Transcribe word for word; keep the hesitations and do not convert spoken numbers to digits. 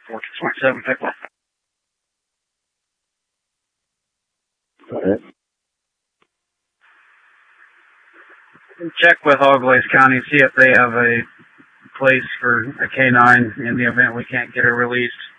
four point seven pickle. All right. Check with Auglaize County, see if they have a place for a K nine in the event we can't get her released.